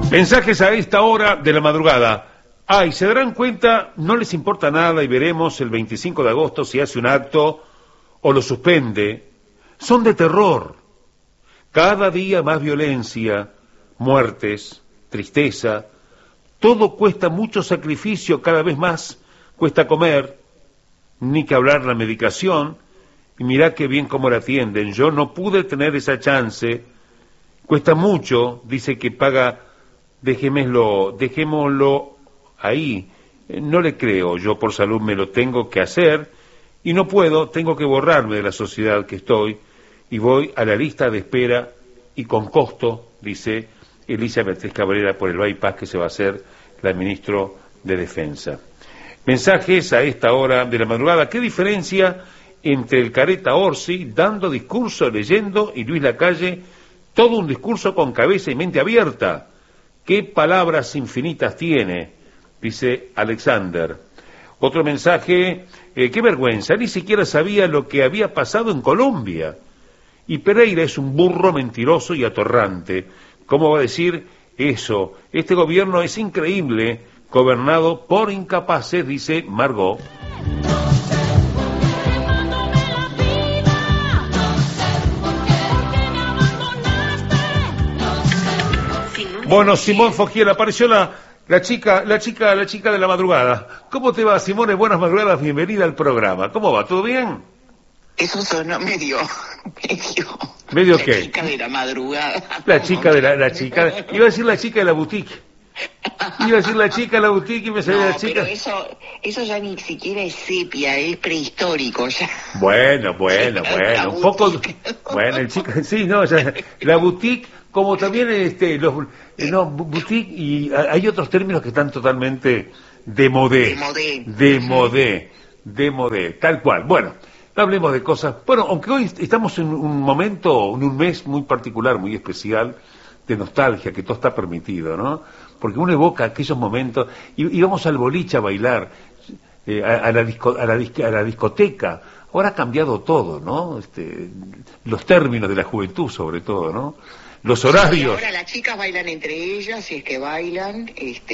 Mensajes a esta hora de la madrugada. Ay, se darán cuenta, no les importa nada y veremos el 25 de agosto si hace un acto o lo suspende. Son de terror. Cada día más violencia, muertes, tristeza. Todo cuesta mucho sacrificio, cada vez más cuesta comer, ni que hablar la medicación. Y mirá qué bien cómo la atienden. Yo no pude tener esa chance. Cuesta mucho, dice que paga, dejémoslo ahí. No le creo, yo por salud me lo tengo que hacer y no puedo, tengo que borrarme de la sociedad que estoy y voy a la lista de espera y con costo, dice Elisa Beatriz Cabrera, por el bypass que se va a hacer la ministro de Defensa. Mensajes a esta hora de la madrugada. ¿Qué diferencia entre el careta Orsi dando discurso, leyendo, y Luis Lacalle, todo un discurso con cabeza y mente abierta? ¿Qué palabras infinitas tiene? Dice Alexander. Otro mensaje, qué vergüenza, ni siquiera sabía lo que había pasado en Colombia. Y Pereira es un burro mentiroso y atorrante. ¿Cómo va a decir eso? Este gobierno es increíble, gobernado por incapaces, dice Margot. Bueno, Simón Fogiel, apareció la chica de la madrugada. ¿Cómo te va, Simone? Buenas madrugadas, bienvenida al programa. ¿Cómo va? ¿Todo bien? Eso sonó medio. ¿Medio la qué? La chica de la madrugada. La chica de la chica. Iba a decir la chica de la boutique. Iba a decir la chica de la boutique y me salía la chica. Pero eso ya ni siquiera es sepia, es prehistórico ya. Bueno, un poco. Bueno, el chico, sí, no, ya, la boutique, como también boutique, y hay otros términos que están totalmente de modé, tal cual. Bueno, no hablemos de cosas. Bueno, aunque hoy estamos en un momento, en un mes muy particular, muy especial, de nostalgia, que todo está permitido, ¿no? Porque uno evoca aquellos momentos, y vamos al boliche a bailar, a la discoteca. Ahora ha cambiado todo, ¿no? Los términos de la juventud, sobre todo, ¿no? Los horarios. Y ahora las chicas bailan entre ellas, si es que bailan,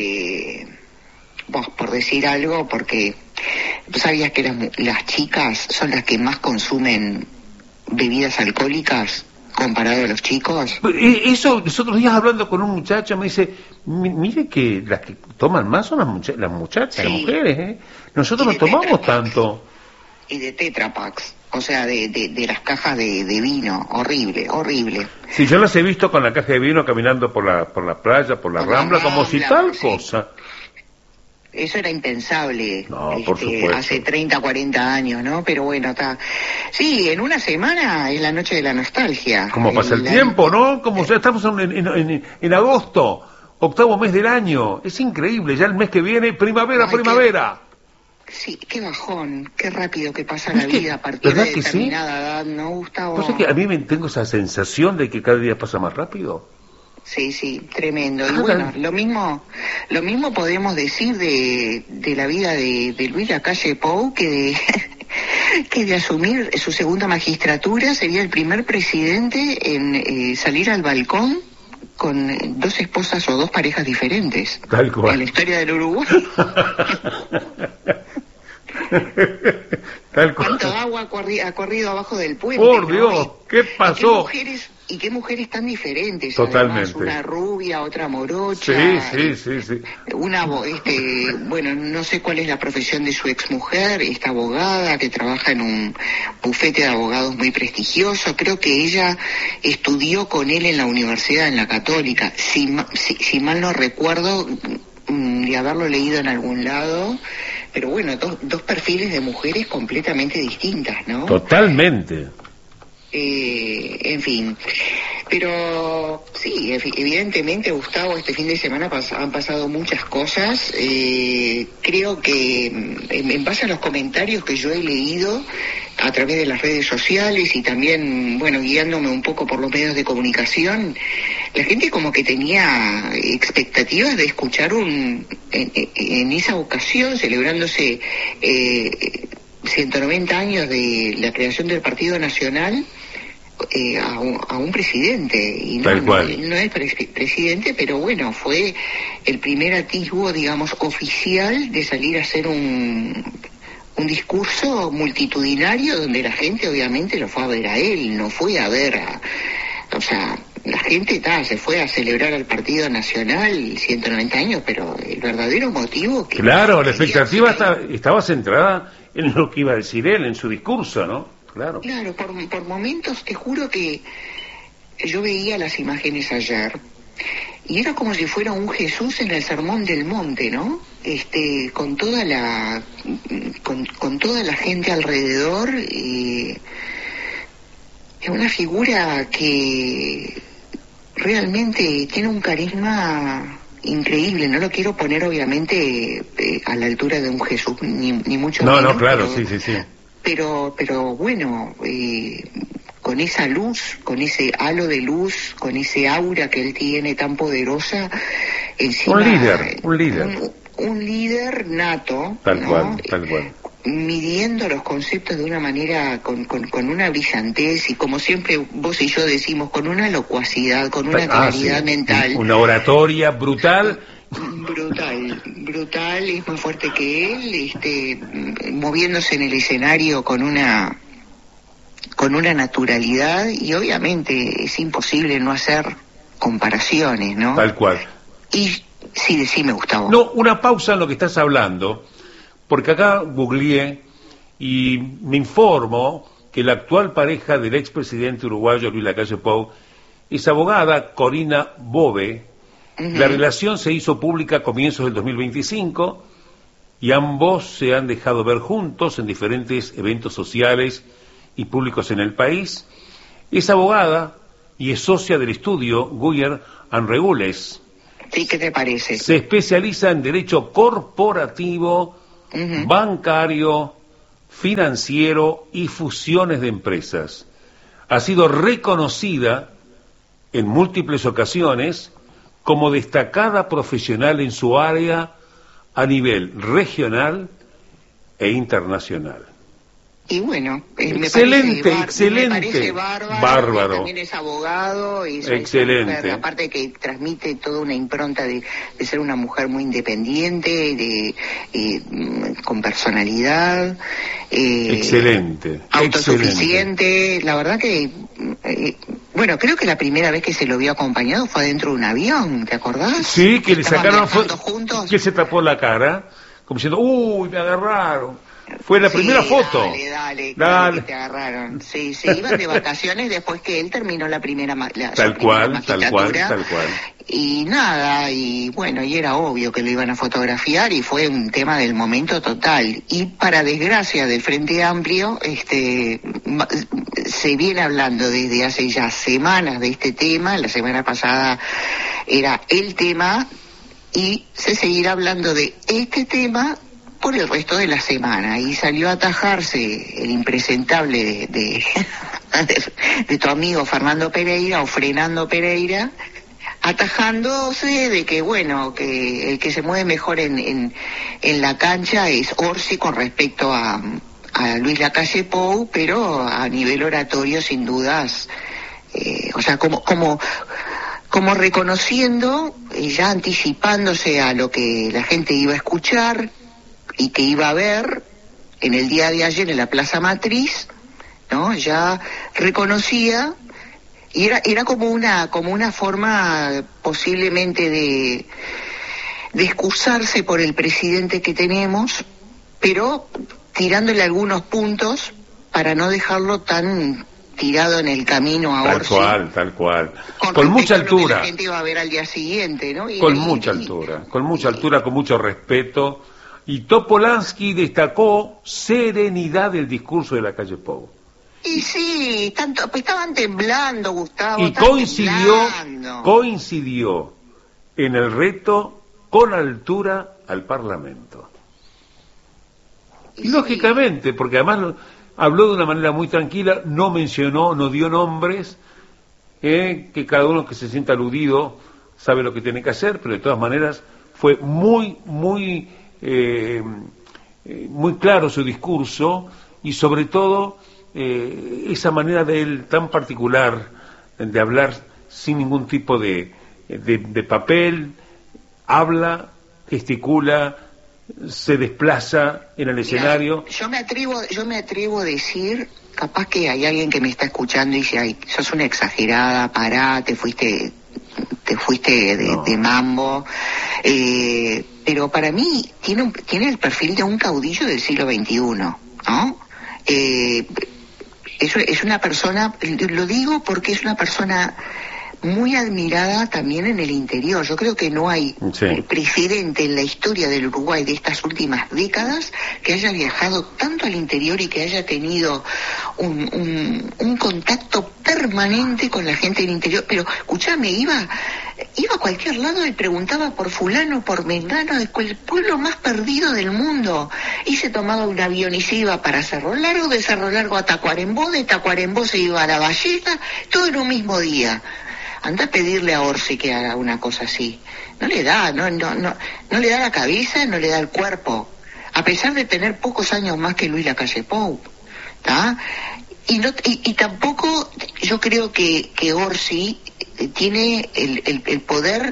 por decir algo, porque ¿tú sabías que las chicas son las que más consumen bebidas alcohólicas comparado a los chicos? Eso, los otros días hablando con un muchacho me dice, mire que las que toman más son las muchachas, sí, las mujeres, ¿eh? Nosotros no tomamos tanto. Y de Tetra Paks, o sea, de las cajas de vino, horrible. Sí, yo las he visto con la caja de vino caminando por la playa, por la Rambla, como si tal cosa. Eso era impensable, no, por supuesto, hace 30, 40 años, ¿no? Pero bueno, está. Sí, en una semana es la noche de la nostalgia. Como pasa el tiempo, ¿no? Como ya estamos en agosto, octavo mes del año. Es increíble, ya el mes que viene, primavera. Sí, qué bajón, qué rápido que pasa la vida a partir de determinada edad, ¿no, Gustavo? ¿Pues es que a mí tengo esa sensación de que cada día pasa más rápido? Sí, tremendo. Y bueno, lo mismo podemos decir de la vida de Luis Lacalle Pou, que de asumir su segunda magistratura sería el primer presidente en salir al balcón con dos esposas o dos parejas diferentes. Tal cual. En la historia del Uruguay. Tal cual. ¿Cuánto agua ha corrido abajo del puente? Por Dios, ¿no? ¿Qué pasó? ¿Y qué mujeres tan diferentes? Totalmente. Además, una rubia, otra morocha. Sí. Bueno, no sé cuál es la profesión de su exmujer, esta abogada que trabaja en un bufete de abogados muy prestigioso. Creo que ella estudió con él en la universidad, en la Católica. Si mal no recuerdo, de haberlo leído en algún lado. Pero bueno, dos perfiles de mujeres completamente distintas, ¿no? Totalmente. En fin, pero sí, evidentemente, Gustavo, este fin de semana han pasado muchas cosas. Creo que en base a los comentarios que yo he leído a través de las redes sociales y también, bueno, guiándome un poco por los medios de comunicación, la gente como que tenía expectativas de escuchar en esa ocasión, celebrándose 190 años de la creación del Partido Nacional, a un presidente, y Tal cual. no es presidente, pero bueno, fue el primer atisbo, digamos, oficial de salir a hacer un discurso multitudinario donde la gente obviamente lo fue a ver a él, no fue a ver o sea, la gente se fue a celebrar al Partido Nacional 190 años, pero el verdadero motivo que... Claro, la expectativa estaba centrada en lo que iba a decir él, en su discurso, ¿no? Claro. Claro, por momentos te juro que yo veía las imágenes ayer y era como si fuera un Jesús en el Sermón del Monte, ¿no? Con toda la gente alrededor, es una figura que realmente tiene un carisma increíble. No lo quiero poner obviamente a la altura de un Jesús, ni mucho menos. No, claro, pero, sí. Pero bueno, con esa luz, con ese halo de luz, con ese aura que él tiene tan poderosa, encima... Un líder. Un líder nato, Tal ¿no? cual. Midiendo los conceptos de una manera, con una brillantez y, como siempre vos y yo decimos, con una locuacidad, con una claridad mental. Una oratoria brutal. Brutal, es más fuerte que él, moviéndose en el escenario con una naturalidad, y obviamente es imposible no hacer comparaciones, ¿no? Tal cual. Y sí, decime, Gustavo. No, una pausa en lo que estás hablando, porque acá googleé y me informo que la actual pareja del expresidente uruguayo Luis Lacalle Pou es abogada Corina Bove. Uh-huh. La relación se hizo pública a comienzos del 2025 y ambos se han dejado ver juntos en diferentes eventos sociales y públicos en el país. Es abogada y es socia del estudio Guyer and Regules. Sí, ¿qué te parece? Se especializa en derecho corporativo, uh-huh, bancario, financiero y fusiones de empresas. Ha sido reconocida en múltiples ocasiones como destacada profesional en su área a nivel regional e internacional. Y bueno, excelente. Me parece bárbaro. También es abogado y excelente. Mujer, aparte que transmite toda una impronta de ser una mujer muy independiente, con personalidad, excelente, autosuficiente. Excelente. La verdad que bueno, creo que la primera vez que se lo vio acompañado fue adentro de un avión, ¿te acordás? Sí, que le sacaron juntos. Que se tapó la cara, como diciendo, uy, me agarraron. Fue la primera foto. Dale, que te agarraron. Sí, iban de vacaciones después que él terminó la primera tal cual. Y nada, y bueno, y era obvio que lo iban a fotografiar y fue un tema del momento total. Y para desgracia del Frente Amplio, se viene hablando desde hace ya semanas de este tema. La semana pasada era el tema y se seguirá hablando de este tema por el resto de la semana, y salió a atajarse el impresentable de tu amigo Fernando Pereira, o Frenando Pereira, atajándose de que, bueno, que el que se mueve mejor en la cancha es Orsi con respecto a Luis Lacalle Pou, pero a nivel oratorio sin dudas, o sea, como reconociendo y ya anticipándose a lo que la gente iba a escuchar y que iba a ver en el día de ayer en la Plaza Matriz, ¿no? Ya reconocía, y era como una forma posiblemente de excusarse por el presidente que tenemos, pero tirándole algunos puntos para no dejarlo tan tirado en el camino a Orsi. Tal cual. Con mucha altura. La gente iba a ver al día siguiente, ¿no? Con mucha altura, con mucho respeto. Y Topolansky destacó serenidad del discurso de Lacalle Pou. Y sí, estaban temblando, Gustavo. Y coincidió en el reto con altura al Parlamento. Y lógicamente, porque además habló de una manera muy tranquila, no mencionó, no dio nombres, que cada uno que se sienta aludido sabe lo que tiene que hacer, pero de todas maneras fue muy claro su discurso, y sobre todo esa manera de él tan particular de hablar sin ningún tipo de papel, habla, gesticula, se desplaza en el escenario. Yo me atrevo a decir, capaz que hay alguien que me está escuchando y dice, ay, sos una exagerada, pará, te fuiste de mambo, pero para mí tiene el perfil de un caudillo del siglo XXI, ¿no? Eso es una persona, lo digo porque es una persona muy admirada también en el interior. Yo creo que no hay precedente en la historia del Uruguay de estas últimas décadas que haya viajado tanto al interior y que haya tenido un contacto permanente con la gente del interior. Pero, escuchame, iba a cualquier lado y preguntaba por fulano, por mengano, el pueblo más perdido del mundo. Y se tomaba un avión y se iba para Cerro Largo, de Cerro Largo a Tacuarembó, de Tacuarembó se iba a La Valleja, todo en un mismo día. Anda a pedirle a Orsi que haga una cosa así. No le da, no le da la cabeza, no le da el cuerpo. A pesar de tener pocos años más que Luis Lacalle Pou, ¿tá? Y tampoco yo creo que Orsi tiene el poder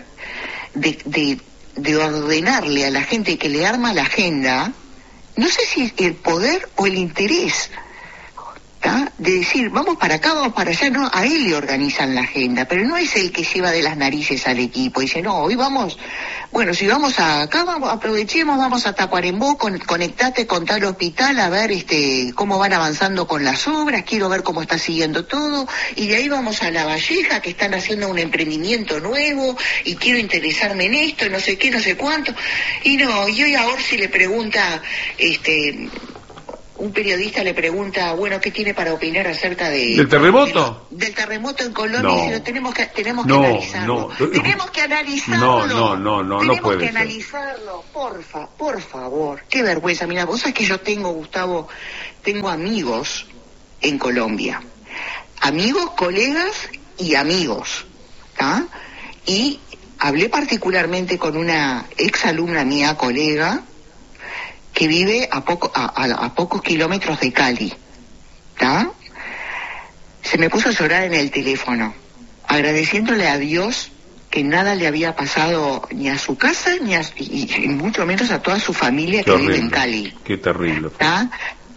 de ordenarle a la gente que le arma la agenda, no sé si el poder o el interés, ¿tá? De decir, vamos para acá, vamos para allá. No, a él le organizan la agenda, pero no es el que lleva de las narices al equipo. Dice, no, hoy vamos, bueno, si vamos acá, aprovechemos, vamos a Tacuarembó, conectate con tal hospital, a ver cómo van avanzando con las obras, quiero ver cómo está siguiendo todo, y de ahí vamos a La Valleja, que están haciendo un emprendimiento nuevo, y quiero interesarme en esto, no sé qué, no sé cuánto. Y hoy a Orsi le pregunta, un periodista le pregunta, bueno, ¿qué tiene para opinar acerca del terremoto? Del terremoto en Colombia. Y dice, tenemos que analizarlo. Tenemos que analizarlo. No puede ser. Analizarlo, por favor. Qué vergüenza. Mira, vos sabés que yo Gustavo, tengo amigos en Colombia. Amigos, colegas y amigos, ¿tá? Y hablé particularmente con una exalumna mía, colega, que vive a pocos kilómetros de Cali, ¿tá? Se me puso a llorar en el teléfono, agradeciéndole a Dios que nada le había pasado ni a su casa, y mucho menos a toda su familia que vive en Cali. Qué terrible. ¿Tá?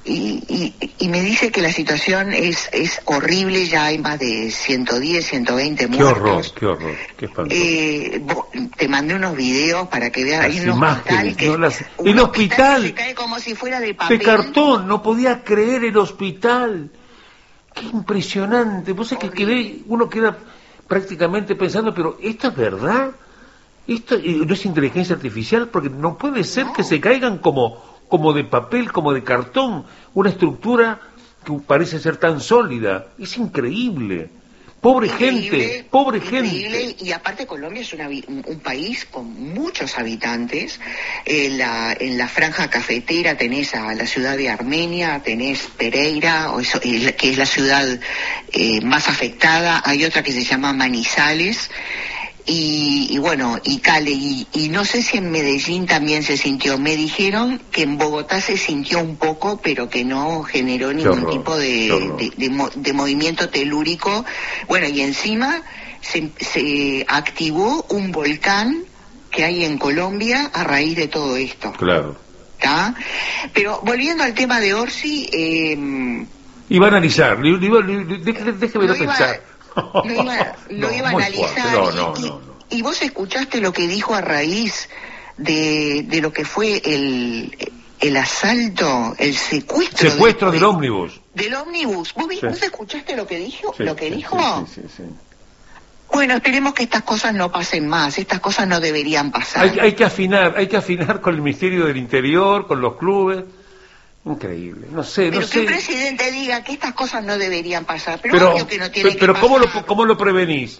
Y me dice que la situación es horrible, ya hay más de 110, 120 muertos. Qué horror, qué espantoso. Te mandé unos videos para que veas. Hay un hospital el hospital se cae como si fuera de papel. De cartón, no podía creer el hospital. Qué impresionante. Vos sabés que uno queda prácticamente pensando, pero ¿esto es verdad? ¿Esto no es inteligencia artificial? Porque no puede ser que se caigan como de papel, como de cartón, una estructura que parece ser tan sólida. Es increíble. Pobre gente. Y aparte Colombia es un país con muchos habitantes. En la franja cafetera tenés a la ciudad de Armenia, tenés Pereira, que es la ciudad más afectada. Hay otra que se llama Manizales. Y bueno, y Cali, y no sé si en Medellín también se sintió. Me dijeron que en Bogotá se sintió un poco, pero que no generó ningún tipo de movimiento telúrico. Bueno, y encima se activó un volcán que hay en Colombia a raíz de todo esto. Claro. ¿Tá? Pero volviendo al tema de Orsi... iba a analizar, déjeme pensar. Lo iba a analizar. Y vos escuchaste lo que dijo a raíz de lo que fue el asalto, el secuestro del ómnibus. Del ómnibus. ¿Vos escuchaste lo que dijo? Sí. Bueno, esperemos que estas cosas no pasen más. Estas cosas no deberían pasar. Hay que afinar con el Ministerio del Interior, con los clubes. Increíble, no sé. Que el presidente diga que estas cosas no deberían pasar, pero obvio que no tiene que pasar. ¿Cómo lo prevenís?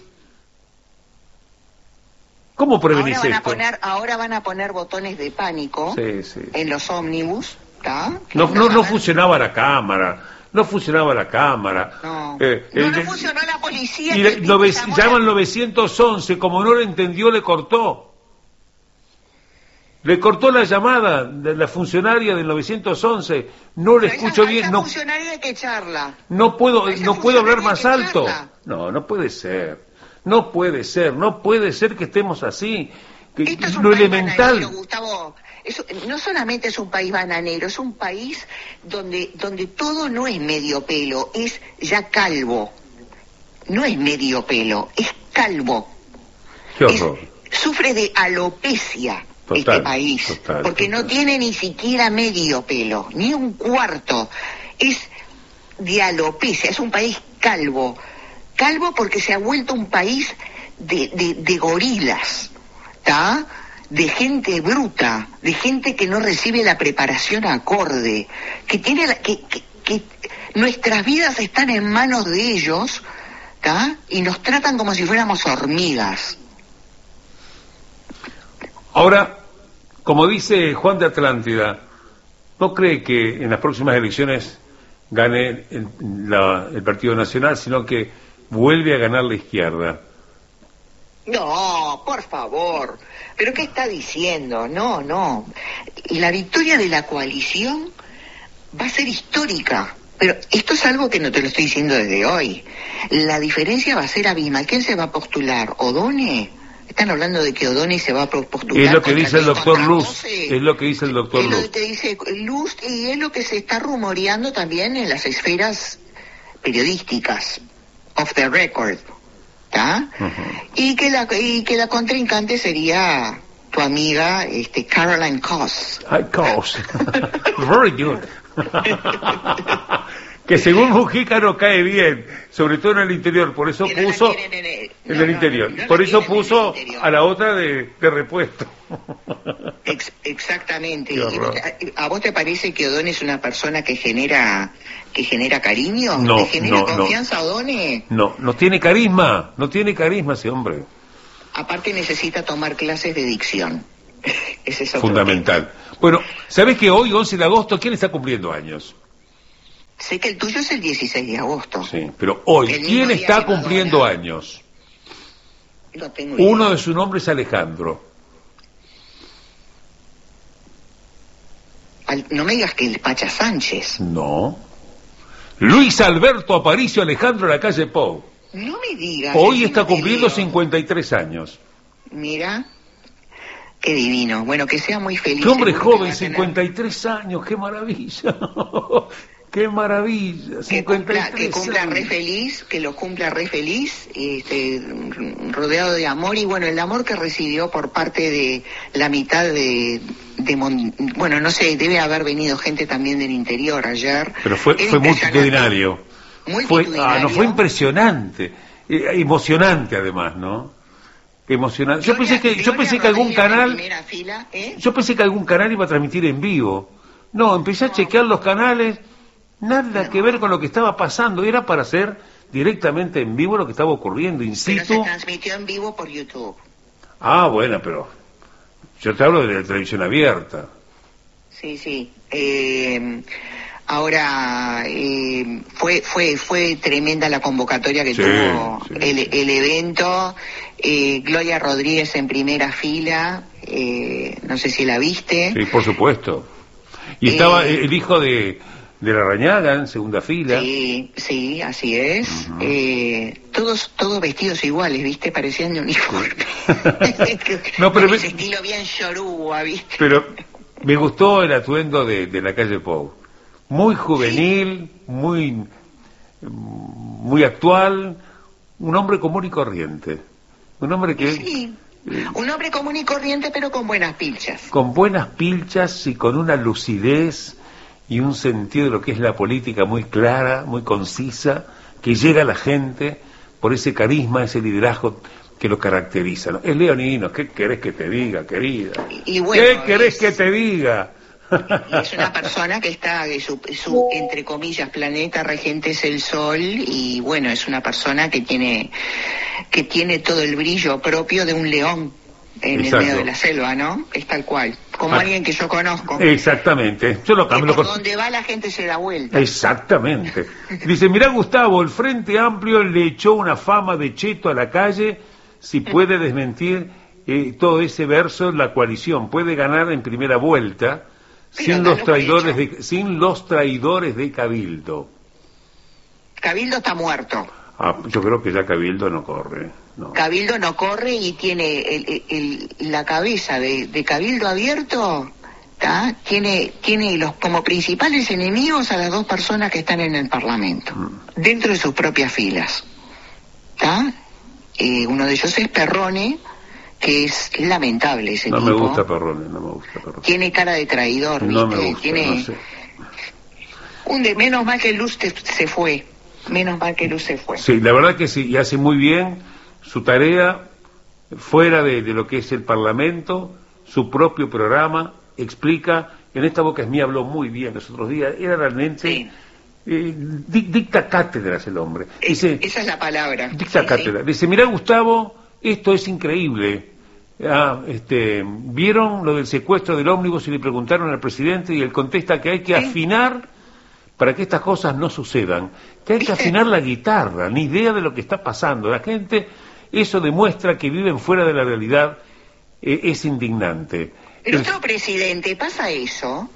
¿Cómo prevenís esto? Ahora van a poner botones de pánico en los ómnibus, ¿tá? No funcionaba la cámara. No, funcionó la policía. Y llaman 911, como no lo entendió, le cortó. Le cortó la llamada de la funcionaria del 911. No le escucho bien. Esa No, funcionaria hay que echarla. no puedo hablar más hay que alto. echarla. No, no puede ser. No puede ser que estemos así. Que Esto es un lo país elemental. bananero, Gustavo. No solamente es un país bananero, es un país donde todo no es medio pelo, es ya calvo. No es medio pelo, es calvo. Qué horror. Sufre de alopecia este país, porque no tiene ni siquiera medio pelo, ni un cuarto. Es de alopecia, es un país calvo. Calvo porque se ha vuelto un país de gorilas, ¿está? De gente bruta, de gente que no recibe la preparación acorde, que nuestras vidas están en manos de ellos, ¿tá? Y nos tratan como si fuéramos hormigas. Ahora, como dice Juan de Atlántida, ¿no cree que en las próximas elecciones gane el Partido Nacional, sino que vuelve a ganar la izquierda? No, por favor. ¿Pero qué está diciendo? No. La victoria de la coalición va a ser histórica. Pero esto es algo que no te lo estoy diciendo desde hoy. La diferencia va a ser abismal. ¿Quién se va a postular? ¿O'Donnell? Están hablando de que O'Donnell se va a postular. Es lo que dice el doctor Luz. Es lo que dice el doctor Luz. Es lo que dice Luz y es lo que se está rumoreando también en las esferas periodísticas. Off the record. ¿Está? Y que la contrincante sería tu amiga Caroline Kos. Kos. Very good. Que según Mujica no cae bien, sobre todo en el interior, por eso puso en el interior. Por eso puso a la otra de repuesto. Exactamente. ¿A vos te parece que O'Donnell es una persona que genera cariño? No, ¿Que genera confianza, O'Donnell? No tiene carisma ese hombre. Aparte necesita tomar clases de dicción. Ese es fundamental. Bueno, ¿sabés que hoy, 11 de agosto, quién está cumpliendo años? Sé que el tuyo es el 16 de agosto. Sí, pero hoy, ¿quién está cumpliendo años? No tengo idea. Uno de sus nombres es Alejandro. No me digas que el Pacha Sánchez. No. Luis Alberto Aparicio Alejandro de la calle Pou. No me digas. Hoy está cumpliendo 53 años. Mira, qué divino. Bueno, que sea muy feliz. Qué hombre joven, 53 años, qué maravilla. Qué maravilla, 53 que cumpla años. re feliz, que lo cumpla re feliz, rodeado de amor, y bueno, el amor que recibió por parte de la mitad bueno, no sé, debe haber venido gente también del interior ayer. Pero fue multitudinario. Fue impresionante, emocionante además, ¿no? Emocionante. Yo pensé que algún canal, yo pensé que algún canal iba a transmitir en vivo. No, empecé a chequear los canales. Nada que ver con lo que estaba pasando, era para hacer directamente en vivo lo que estaba ocurriendo, in situ. Pero se transmitió en vivo por YouTube. Ah, bueno, pero yo te hablo de la televisión abierta. Sí. Ahora, fue tremenda la convocatoria que tuvo el evento. Gloria Rodríguez en primera fila, no sé si la viste. Sí, por supuesto. Y estaba el hijo de Larrañaga en segunda fila. Sí, así es. Todos vestidos iguales, ¿viste? Parecían de uniforme. No, pero ese estilo bien yoruba, ¿viste? Pero me gustó el atuendo de la calle Pou. Muy juvenil, muy actual, un hombre común y corriente. Un hombre que... Sí. Un hombre común y corriente, pero con buenas pilchas. Con buenas pilchas y con una lucidez y un sentido de lo que es la política muy clara, muy concisa, que llega a la gente por ese carisma, ese liderazgo que lo caracteriza, ¿no? Es leonino, ¿qué querés que te diga, querida? Bueno, ¿Qué querés que te diga? Es una persona que está, su entre comillas, planeta regente es el sol, y bueno, es una persona que tiene todo el brillo propio de un león en el medio de la selva, ¿no? Es tal cual, como alguien que yo conozco. Exactamente. Yo lo cambio. Por donde va la gente se da vuelta. Exactamente. Dice, mirá Gustavo, el Frente Amplio le echó una fama de cheto a la calle, si puede desmentir todo ese verso, la coalición puede ganar en primera vuelta sin los traidores de Cabildo. Cabildo está muerto. Yo creo que ya Cabildo no corre. No. Cabildo no corre y tiene la cabeza de Cabildo Abierto, ¿tá? Tiene como principales enemigos a las dos personas que están en el Parlamento, dentro de sus propias filas. ¿Tá? Uno de ellos es Perrone, que es lamentable ese tipo. No me gusta Perrone. Tiene cara de traidor, ¿viste? No me gusta, tiene no sé. Menos mal que Luz se fue. Menos mal que Luz se fue. Sí, la verdad que sí, y hace muy bien su tarea fuera de lo que es el Parlamento, su propio programa, explica. En Esta Boca es Mía habló muy bien los otros días, era realmente... Sí. Dicta cátedras el hombre. Dice, esa es la palabra. Dicta cátedra. Dice, mirá Gustavo, esto es increíble. ¿Vieron lo del secuestro del ómnibus y le preguntaron al presidente y él contesta que hay que afinar para que estas cosas no sucedan? Que hay que afinar la guitarra, ni idea de lo que está pasando. La gente, eso demuestra que viven fuera de la realidad, es indignante. Pero otro presidente, pasa eso,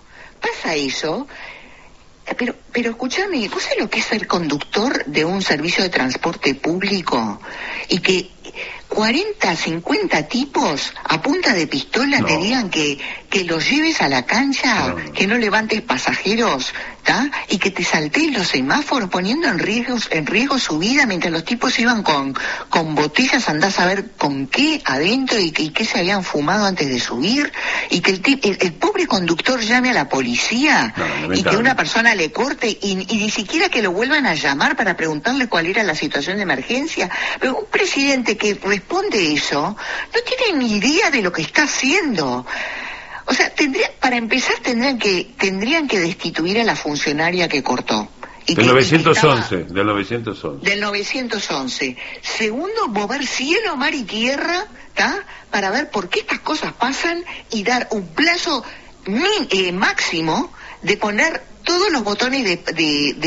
pero escúchame, ¿vos sabés lo que es ser conductor de un servicio de transporte público? Y que 40, 50 tipos a punta de pistola te digan que los lleves a la cancha, que no levantes pasajeros, ¿tá? Y que te salteen los semáforos poniendo en riesgo su vida mientras los tipos iban con botellas, andás a ver con qué adentro y qué se habían fumado antes de subir, y que el pobre conductor llame a la policía y que una persona le corte y ni siquiera que lo vuelvan a llamar para preguntarle cuál era la situación de emergencia. Pero un presidente que responde eso no tiene ni idea de lo que está haciendo. O sea, para empezar tendrían que destituir a la funcionaria que cortó. Del 911. Del 911. Segundo, mover cielo, mar y tierra, ¿tá? Para ver por qué estas cosas pasan y dar un plazo máximo de poner todos los botones de